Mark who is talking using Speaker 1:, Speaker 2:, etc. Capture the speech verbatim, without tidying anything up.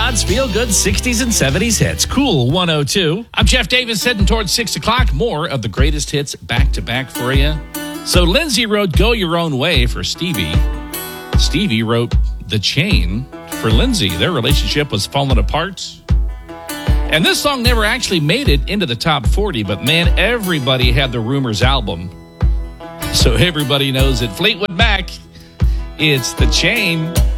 Speaker 1: Todd's Feel Good sixties and seventies hits. Cool one oh two. I'm Jeff Davis, heading towards six o'clock. More of the greatest hits back to back for you. So Lindsay wrote Go Your Own Way for Stevie. Stevie wrote The Chain for Lindsay. Their relationship was falling apart. And this song never actually made it into the top forty, but man, everybody had the Rumors album. So everybody knows that Fleetwood Mac, it's The Chain.